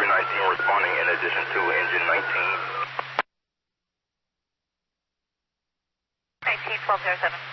Crew 19 responding in addition to engine 19. 19, 1207.